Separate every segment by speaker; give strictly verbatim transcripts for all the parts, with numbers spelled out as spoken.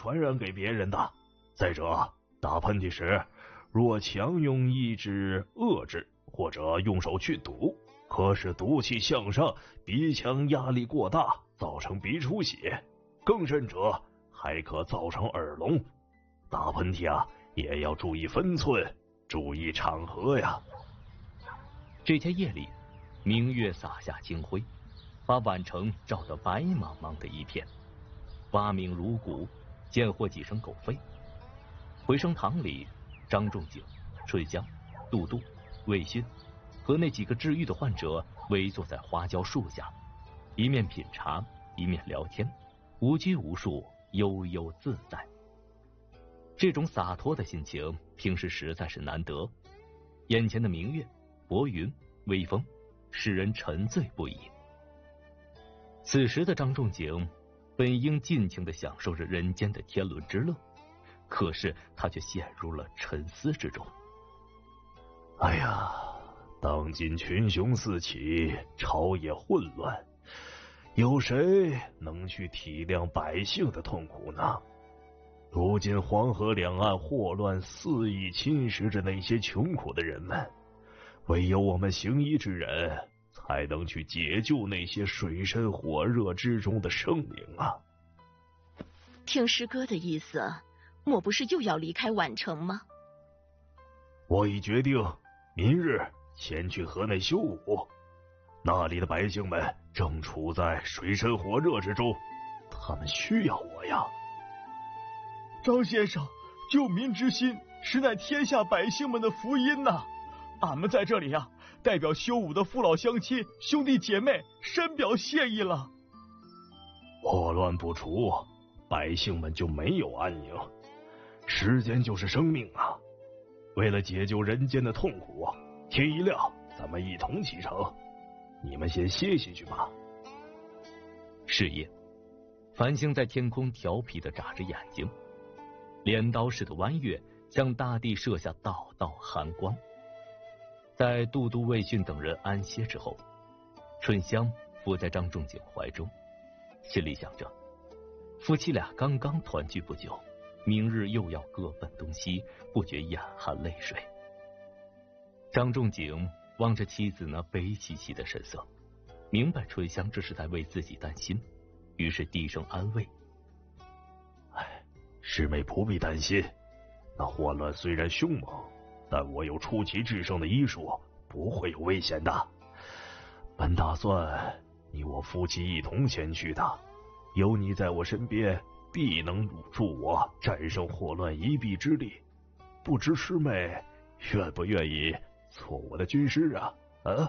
Speaker 1: 传染给别人的。再者，打喷嚏时若强用意志遏制，或者用手去堵，可使毒气向上，鼻腔压力过大，造成鼻出血。更甚者，还可造成耳聋。打喷嚏啊，也要注意分寸，注意场合呀。
Speaker 2: 这天夜里，明月洒下金辉，把宛城照得白茫茫的一片，蛙鸣如鼓，间或几声狗吠。回声堂里，张仲景、春香、杜杜、魏勋和那几个治愈的患者围坐在花椒树下，一面品茶，一面聊天，无拘无束，悠悠自在。这种洒脱的心情，平时实在是难得。眼前的明月、薄云、微风，使人沉醉不已。此时的张仲景本应尽情地享受着人间的天伦之乐，可是他却陷入了沉思之中。
Speaker 1: 哎呀，当今群雄四起，朝野混乱，有谁能去体谅百姓的痛苦呢？如今黄河两岸祸乱肆意侵蚀着那些穷苦的人们，唯有我们行医之人才能去解救那些水深火热之中的生灵啊！
Speaker 3: 听师哥的意思，莫不是又要离开宛城吗？
Speaker 1: 我已决定明日前去河内修武，那里的百姓们正处在水深火热之中，他们需要我呀。
Speaker 4: 张先生，救民之心实乃天下百姓们的福音呐、啊！俺们在这里啊，代表修武的父老乡亲、兄弟姐妹，深表谢意了。
Speaker 1: 祸乱不除，百姓们就没有安宁。时间就是生命啊！为了解救人间的痛苦，天一亮，咱们一同启程。你们先歇息去吧。
Speaker 2: 是夜，繁星在天空调皮地眨着眼睛，镰刀似的弯月向大地射下道道寒光。在杜都、魏逊等人安歇之后，春香伏在张仲景怀中，心里想着，夫妻俩刚刚团聚不久，明日又要各奔东西，不觉眼含泪水。张仲景望着妻子那悲戚戚的神色，明白春香这是在为自己担心，于是低声安慰：
Speaker 1: 哎，师妹不必担心，那祸乱虽然凶猛，但我有出奇制胜的医术，不会有危险的。本打算你我夫妻一同前去的，有你在我身边，必能助我战胜祸乱一臂之力。不知师妹愿不愿意做我的军师啊？啊！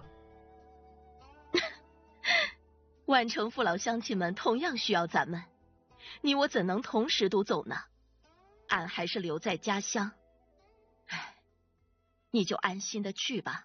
Speaker 3: 宛城父老乡亲们同样需要咱们，你我怎能同时独走呢？俺还是留在家乡。唉，你就安心的去吧。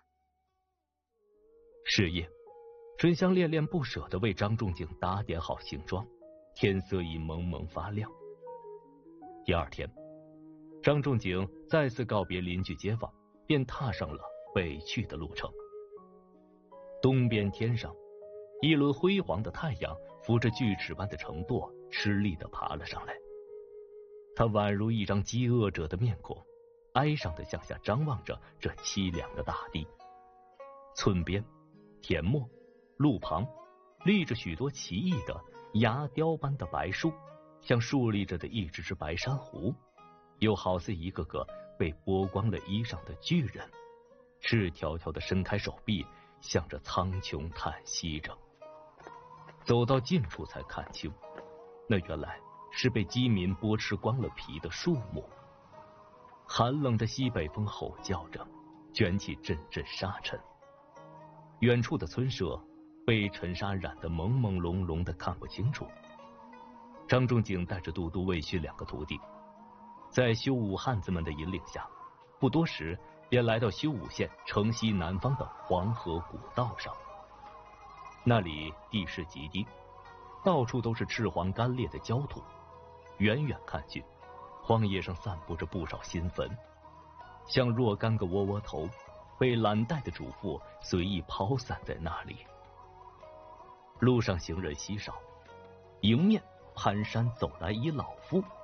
Speaker 2: 是夜，春香恋恋不舍地为张仲景打点好行装，天色已蒙蒙发亮。第二天，张仲景再次告别邻居街坊，便踏上了北去的路程。东边天上，一轮辉煌的太阳扶着锯齿般的城垛，吃力地爬了上来。他宛如一张饥饿者的面孔，哀伤地向下张望着这凄凉的大地。村边、田陌、路旁，立着许多奇异的牙雕般的白树，像竖立着的一只只白珊瑚，又好似一个个被剥光了衣裳的巨人，赤条条地伸开手臂，向着苍穹叹息着。走到近处才看清，那原来是被饥民剥吃光了皮的树木。寒冷的西北风吼叫着，卷起阵阵沙尘。远处的村舍被尘沙染得朦朦胧胧的看不清楚。张仲景带着杜都、魏逊两个徒弟，在修武汉子们的引领下，不多时便来到修武县城西南方的黄河古道上。那里地势极低，到处都是赤黄干裂的焦土，远远看去，荒野上散布着不少新坟，像若干个窝窝头，被懒怠的主妇随意抛散在那里。路上行人稀少，迎面蹒跚走来一老妇，